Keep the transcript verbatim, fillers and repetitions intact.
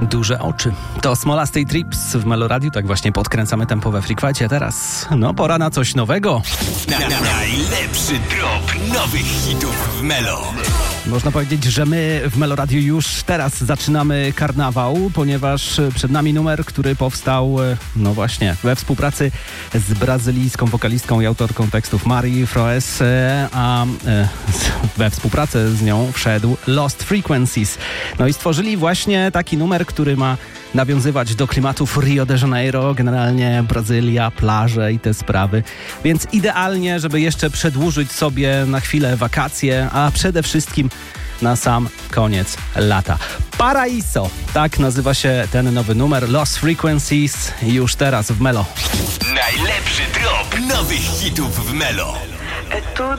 Duże oczy. To Smolasty Trips w Melo Radiu. Tak właśnie podkręcamy tempo we Freakfightie. Teraz, no, pora na coś nowego. Na, na, najlepszy drop nowych hitów w Melo. Można powiedzieć, że my w Melo Radiu już teraz zaczynamy karnawał, ponieważ przed nami numer, który powstał, no właśnie, we współpracy z brazylijską wokalistką i autorką tekstów Mari Froes, a we współpracę z nią wszedł Lost Frequencies. No i stworzyli właśnie taki numer, który ma nawiązywać do klimatów Rio de Janeiro, generalnie Brazylia, plaże i te sprawy. Więc idealnie, żeby jeszcze przedłużyć sobie na chwilę wakacje, a przede wszystkim na sam koniec lata. Paraíso, tak nazywa się ten nowy numer, Lost Frequencies, już teraz w Melo. Najlepszy drop nowych hitów w Melo. É tudo